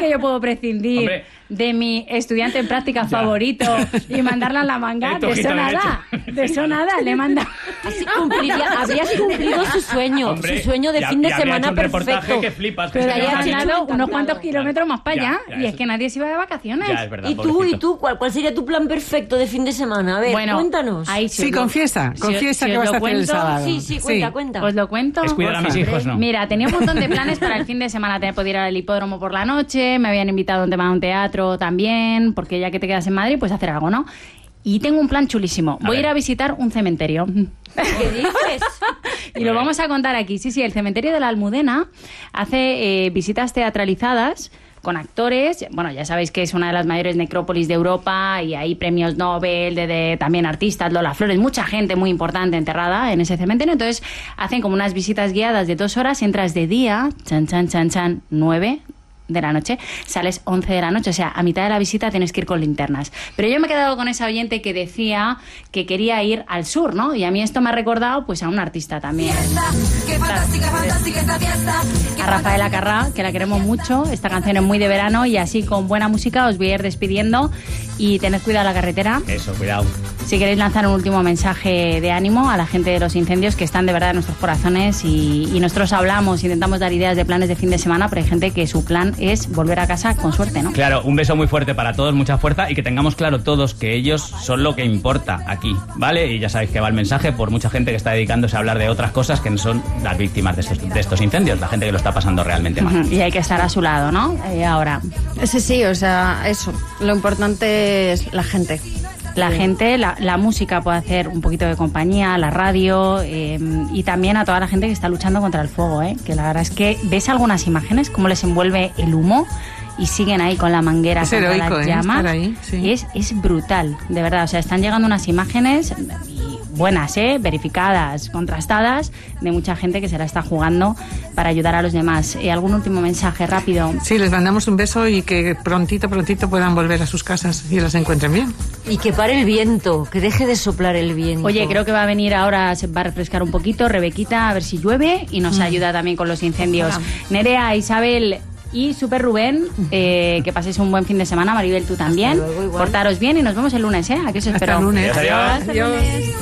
que yo puedo prescindir, hombre, de mi estudiante en práctica favorito y mandarla a la manga? De eso nada, le manda. Así habrías cumplido su sueño, hombre, su sueño de fin de semana perfecto. Que flipas, pero había mandado unos cuantos kilómetros más para allá, y es que nadie se iba de vacaciones. Ya, es verdad, ¿Y tú? ¿Cuál sería tu plan perfecto de fin de semana? A ver, cuéntanos. Sí, confiesa que vas a hacer el sábado. Sí, cuenta. ¿Os lo cuento? Es cuidar a mis hijos, ¿no? Mira, tenía un montón de planes para el fin de semana. Podía ir al hipódromo por la noche, me habían invitado a un teatro también, porque ya que te quedas en Madrid, pues hacer algo, ¿no? Y tengo un plan chulísimo. Voy a ir a visitar un cementerio. ¿Qué dices? Y lo vamos a contar aquí. Sí, el cementerio de la Almudena hace visitas teatralizadas con actores. Bueno, ya sabéis que es una de las mayores necrópolis de Europa y hay premios Nobel, de también artistas, Lola Flores, mucha gente muy importante enterrada en ese cementerio. Entonces hacen como unas visitas guiadas de 2 horas, entras de día, 9 de la noche, sales 11 de la noche, o sea, a mitad de la visita tienes que ir con linternas. Pero yo me he quedado con esa oyente que decía que quería ir al sur, ¿no? Y a mí esto me ha recordado pues a un artista también. A Rafaela Carrà, que la queremos mucho. Esta canción es muy de verano y así con buena música os voy a ir despidiendo y tened cuidado en la carretera. Eso, cuidado. Si queréis lanzar un último mensaje de ánimo a la gente de los incendios que están de verdad en nuestros corazones y nosotros hablamos, intentamos dar ideas de planes de fin de semana, pero hay gente que su plan es volver a casa con suerte, ¿no? Claro, un beso muy fuerte para todos, mucha fuerza y que tengamos claro todos que ellos son lo que importa aquí, ¿vale? Y ya sabéis que va el mensaje por mucha gente que está dedicándose a hablar de otras cosas que no son las víctimas de estos incendios, la gente que lo está pasando realmente mal. Y hay que estar a su lado, ¿no? Ahora. Sí, o sea, eso. Lo importante es la gente. La gente, la música puede hacer un poquito de compañía, la radio y también a toda la gente que está luchando contra el fuego, que la verdad es que ves algunas imágenes, cómo les envuelve el humo y siguen ahí con la manguera es contra heroico, las llamas. Ahí, sí. Es brutal, de verdad, o sea, están llegando unas imágenes buenas, verificadas, contrastadas, de mucha gente que se la está jugando para ayudar a los demás. ¿Algún último mensaje rápido? Sí, les mandamos un beso y que prontito puedan volver a sus casas y las encuentren bien. Y que pare el viento, que deje de soplar el viento. Oye, creo que va a venir ahora, se va a refrescar un poquito, Rebequita, a ver si llueve y nos ayuda también con los incendios. Ojalá. Nerea, Isabel y Super Rubén, que paséis un buen fin de semana. Maribel, tú también. Luego, portaros bien y nos vemos el lunes, ¿A qué os espero? Hasta el lunes. Adiós. Hasta el lunes.